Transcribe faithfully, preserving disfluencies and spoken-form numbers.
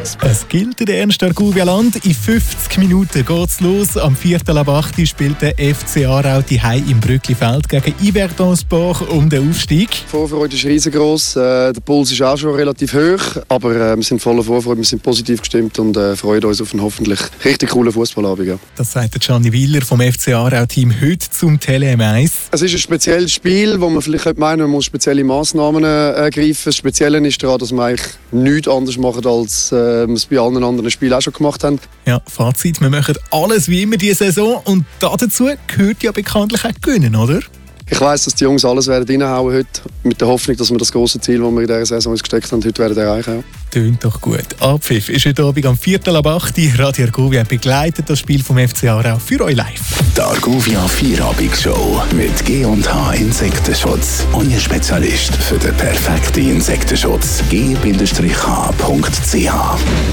Es gilt in der Ernst Argovia Land. In fünfzig Minuten geht's los. Am Viertel ab acht spielt der F C Aarau die Hei im Brücklifeld gegen Yverdon-Sport um den Aufstieg. Die Vorfreude ist riesengroß. Äh, der Puls ist auch schon relativ hoch. Aber äh, wir sind voller Vorfreude, wir sind positiv gestimmt und äh, freuen uns auf einen hoffentlich richtig coolen Fußballabend. Ja. Das sagt der Gianni Willer vom F C Aarau-Team heute zum Tele M eins. Es ist ein spezielles Spiel, wo man vielleicht meinen, man muss spezielle Massnahmen äh, ergreifen. Das Spezielle ist daran, dass wir eigentlich nichts anderes machen, als äh, wir es bei allen anderen Spielen auch schon gemacht haben. Ja, Fazit, wir machen alles wie immer diese Saison und dazu gehört ja bekanntlich auch gewinnen, oder? Ich weiss, dass die Jungs alles werden reinhauen heute, mit der Hoffnung, dass wir das grosse Ziel, das wir in dieser Saison uns gesteckt haben, heute werden erreichen. Tönt doch gut. Abpfiff ist heute Abend am Viertel ab acht. Radio Argovia begleitet das Spiel vom F C Aarau für euch live. Die Argovia Vierabigshow mit G und H Insektenschutz. Euer Spezialist für den perfekten Insektenschutz. G H Punkt C H